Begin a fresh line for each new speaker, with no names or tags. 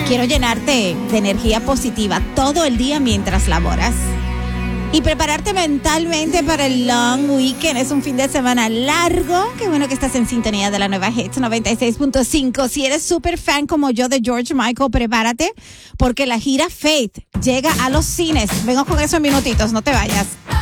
Quiero llenarte de energía positiva todo el día mientras laboras. Y prepararte mentalmente para el long weekend. Es un fin de semana largo. Qué bueno que estás en sintonía de la nueva Hits 96.5. Si eres súper fan como yo de George Michael, prepárate porque la gira Faith llega a los cines. Vengo con eso en minutitos, no te vayas.